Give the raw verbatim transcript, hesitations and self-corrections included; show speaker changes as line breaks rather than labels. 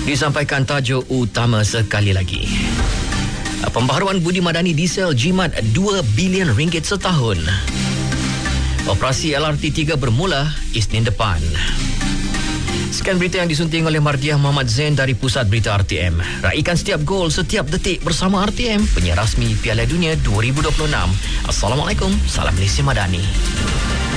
Disampaikan tajuk utama sekali lagi. Pembaharuan budi madani diesel jimat dua bilion ringgit setahun. Operasi L R T tiga bermula Isnin depan. Sekian berita yang disunting oleh Mardiah Muhammad Zain dari Pusat Berita R T M. Raikan setiap gol, setiap detik bersama R T M, penyiar rasmi Piala Dunia dua ribu dua puluh enam. Assalamualaikum, salam Malaysia Madani.